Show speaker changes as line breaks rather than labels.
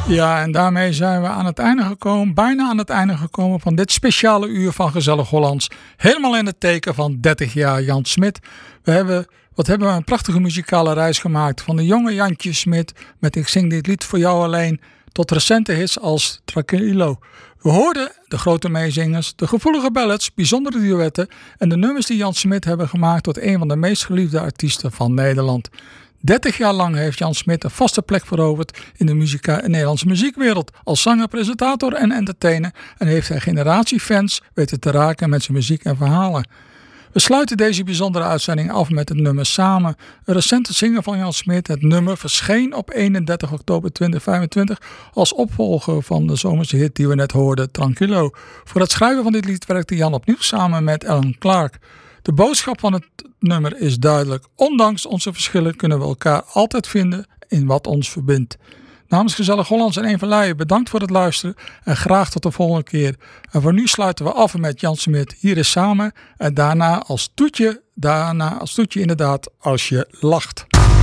Ja, en daarmee zijn we aan het einde gekomen, bijna aan het einde gekomen van dit speciale uur van Gezellig Hollands. Helemaal in het teken van 30 jaar Jan Smit. Wat hebben we een prachtige muzikale reis gemaakt. Van de jonge Jantje Smit met Ik zing dit lied voor jou alleen, tot recente hits als Tranquilo. We hoorden de grote meezingers, de gevoelige ballads, bijzondere duetten en de nummers die Jan Smit hebben gemaakt tot een van de meest geliefde artiesten van Nederland. 30 jaar lang heeft Jan Smit een vaste plek veroverd in de Nederlandse muziekwereld als zanger, presentator en entertainer en heeft hij generatie fans weten te raken met zijn muziek en verhalen. We sluiten deze bijzondere uitzending af met het nummer Samen, een recente single van Jan Smit. Het nummer verscheen op 31 oktober 2025 als opvolger van de zomerse hit die we net hoorden, Tranquilo. Voor het schrijven van dit lied werkte Jan opnieuw samen met Alan Clark. De boodschap van het nummer is duidelijk. Ondanks onze verschillen kunnen we elkaar altijd vinden in wat ons verbindt. Namens Gezellig Hollands en Een van Leyen bedankt voor het luisteren en graag tot de volgende keer. En voor nu sluiten we af met Jan Smit. Hier is Samen en daarna als toetje inderdaad Als je lacht.